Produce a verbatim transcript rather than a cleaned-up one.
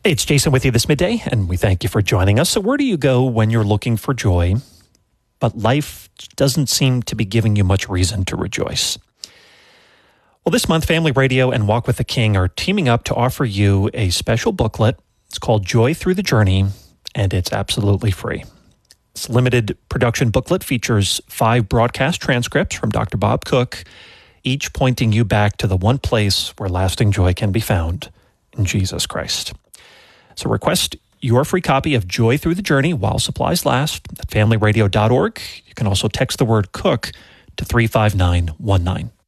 Hey, it's Jason with you this midday, and we thank you for joining us. So where do you go when you're looking for joy, but life doesn't seem to be giving you much reason to rejoice? Well, this month, Family Radio and Walk with the King are teaming up to offer you a special booklet. It's called Joy Through the Journey, and it's absolutely free. This limited production booklet features five broadcast transcripts from Doctor Bob Cook, each pointing you back to the one place where lasting joy can be found, in Jesus Christ. So request your free copy of Joy Through the Journey while supplies last at family radio dot org. You can also text the word COOK to three five nine one nine.